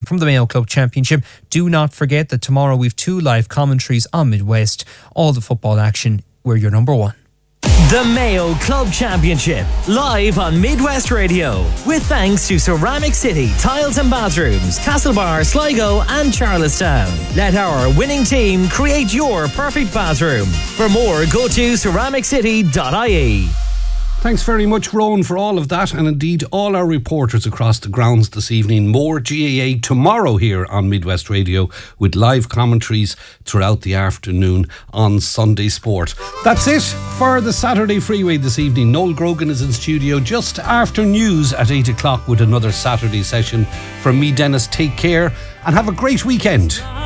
from the Mayo Club Championship. Do not forget that tomorrow we've 2 live commentaries on Midwest. All the football action, we're your number one. The Mayo Club Championship, live on Midwest Radio, with thanks to Ceramic City Tiles and Bathrooms, Castlebar, Sligo and Charlestown. Let our winning team create your perfect bathroom. For more, go to ceramiccity.ie. Thanks very much, Rowan, for all of that, and indeed all our reporters across the grounds this evening. More GAA tomorrow here on Midwest Radio with live commentaries throughout the afternoon on Sunday Sport. That's it for the Saturday Freeway this evening. Noel Grogan is in studio just after news at 8 o'clock with another Saturday session. From me, Dennis, take care and have a great weekend.